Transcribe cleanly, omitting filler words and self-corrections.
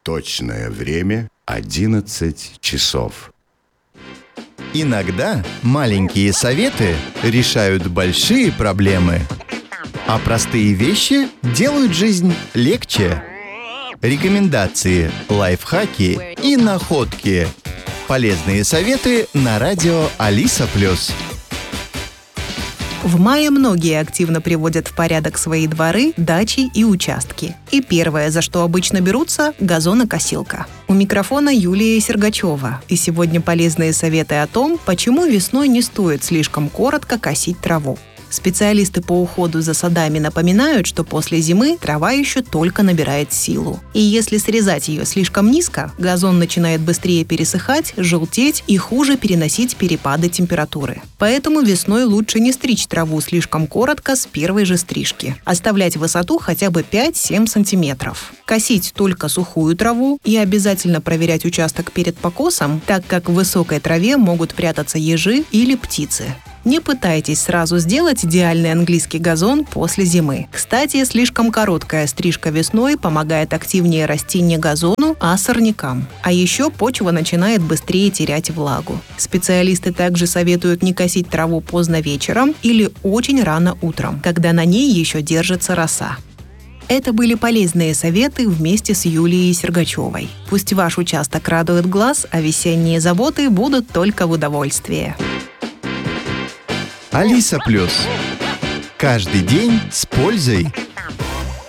Точное время 11 часов. Иногда маленькие советы решают большие проблемы, а простые вещи делают жизнь легче. Рекомендации, лайфхаки и находки. Полезные советы на радио Алиса+. В мае многие активно приводят в порядок свои дворы, дачи и участки. И первое, за что обычно берутся – газонокосилка. У микрофона Юлия Сергачева. И сегодня полезные советы о том, почему весной не стоит слишком коротко косить траву. Специалисты по уходу за садами напоминают, что после зимы трава еще только набирает силу. И если срезать ее слишком низко, газон начинает быстрее пересыхать, желтеть и хуже переносить перепады температуры. Поэтому весной лучше не стричь траву слишком коротко с первой же стрижки. Оставлять высоту хотя бы 5-7 сантиметров. Косить только сухую траву и обязательно проверять участок перед покосом, так как в высокой траве могут прятаться ежи или птицы. Не пытайтесь сразу сделать идеальный английский газон после зимы. Кстати, слишком короткая стрижка весной помогает активнее расти не газону, а сорнякам. А еще почва начинает быстрее терять влагу. Специалисты также советуют не косить траву поздно вечером или очень рано утром, когда на ней еще держится роса. Это были полезные советы вместе с Юлией Сергачевой. Пусть ваш участок радует глаз, а весенние заботы будут только в удовольствие. Алиса+. Каждый день с пользой.